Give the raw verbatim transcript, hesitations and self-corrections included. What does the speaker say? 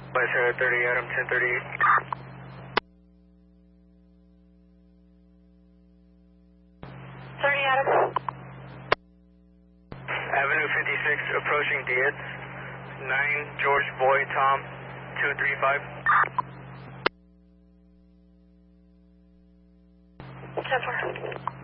West Side thirty, Adam ten thirty-eight. thirty, Adam. Avenue fifty-six, approaching Dietz. nine, George Boy, Tom, two three five. ten four.